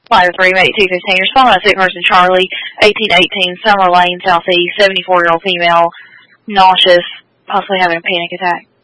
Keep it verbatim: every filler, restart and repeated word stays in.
five oh three, eight two one five. Respond on a sick person, Charlie, eighteen eighteen, Summer Lane, Southeast, seventy-four-year-old female, nauseous, possibly having a panic attack.